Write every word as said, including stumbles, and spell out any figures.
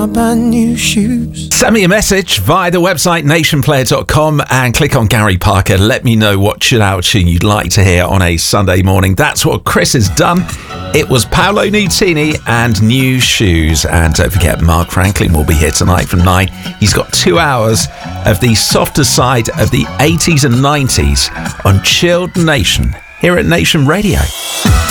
my brand new shoes. Send me a message via the website nation player dot com and click on Gary Parker. Let me know what chill out tune you'd like to hear on a Sunday morning. That's what Chris has done. It was Paolo Nutini and New Shoes. And don't forget, Mark Franklin will be here tonight from nine. He's got two hours of the softer side of the eighties and nineties on Chilled Nation here at Nation Radio.